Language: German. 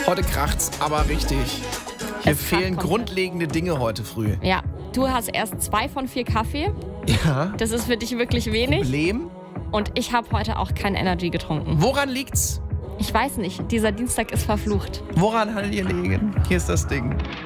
Heute kracht's aber richtig. Hier fehlen grundlegende Dinge heute früh. Ja, du hast erst 2 von 4 Kaffee. Ja. Das ist für dich wirklich wenig. Problem? Und ich habe heute auch kein Energy getrunken. Woran liegt's? Ich weiß nicht, dieser Dienstag ist verflucht. Woran hat ihr liegen? Hier ist das Ding.